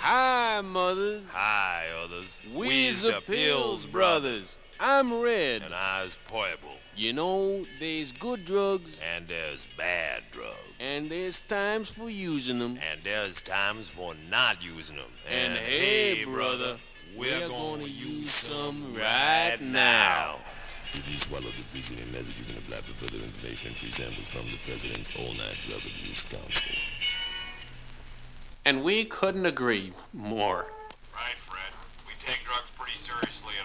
Hi, mothers. Hi, others. We's the Pills Brothers. I'm Red. And I's Poyable. You know, there's good drugs, And there's bad drugs. and there's times for using them. And there's times for not using them. And hey, brother, we're gonna gonna use use some some right right now. now. If you swallow the preceding message, you can apply for further information and free samples from the President's All-Night Drug Abuse Council. And we couldn't agree more. Right, Fred. We take drugs pretty seriously